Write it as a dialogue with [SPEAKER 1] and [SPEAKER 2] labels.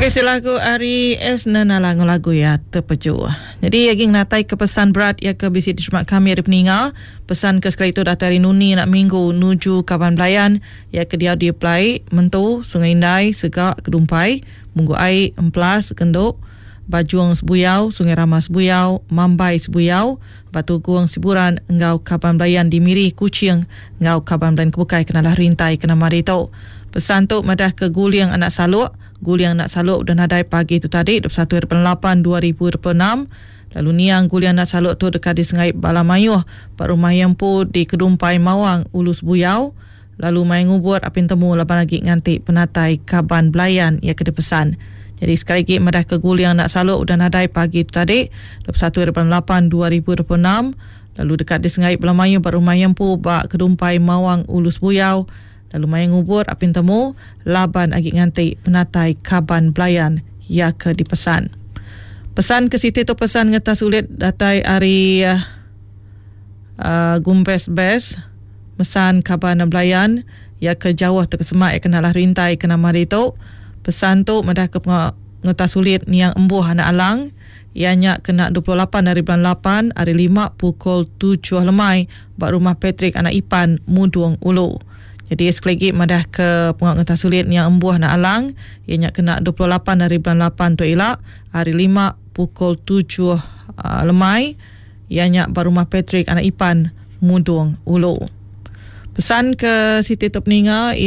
[SPEAKER 1] Okey, selaku Ari S nanalang lagu ya terpeju. Jadi aging natai ke pesan berat ya ke bisi Jumat kami hari peninga. Pesan ke sekali itu datari nuni nak minggu nuju Kaban Belayan ya ke dia apply mentu Sungai Indai segak kedumpai munggu ai emplas kenduk Bajuang Sebuyau, Sungai Ramah Sebuyau, Mambai Sebuyau, Batu Guang Siburan, Engau Kaban Belayan di Miri Kuching, Engau Kaban Belayan Kebukai kenalah rintai kena marito. Pesan tu madah ke Guliang anak saluk. Guliang anak saluk dan nadai pagi tu tadi 21/8/2026. Lalu niang guliang anak saluk tu dekat di Sengai Balamayuh, Pak Rumah Yempu di Kedumpai Mawang Ulus Buyau. Lalu mai ngubur apin temu laban lagi nganti penatai Kaban Belayan ya kena pesan. Jadi sekali lagi madah ke Guliang anak saluk dan nadai pagi tu tadi 21/8/2026. Lalu dekat di Sengai Balamayuh, Pak Rumah Yempu Pak Kedumpai Mawang Ulus Buyau. Lalu mai ngubur apin temu laban agi nganti penatai Kaban Belayan ya ke dipesan. Pesan ke Siti tu pesan ngetas ulit datai ari Gumbes Bes mesan Kaban Belayan ya ke jauh terkesemak ya kenalah rintai kena marito. Pesan tu madah ke ngetas ulit ni yang embuh anak alang ianya kena 28 hari bulan 8 hari 5 pukul 7 lemai bak rumah Patrick anak Ipan Muduang Ulu. Jadi sekali lagi madah ke pengat sulit yang embuah nak alang ianya kena 28 hari bulan 8 tu elak hari 5 pukul 7 lemai ianya baru rumah Patrick anak Ipan Mudung Ulu. Pesan ke Siti Topninga